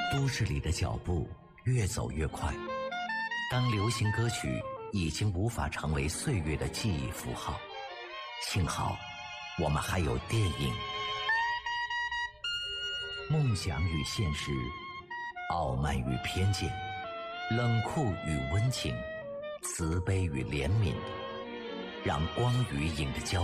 都市里的脚步越走越快，当流行歌曲已经无法成为岁月的记忆符号，幸好我们还有电影。梦想与现实，傲慢与偏见，冷酷与温情，慈悲与怜悯，让光与影的交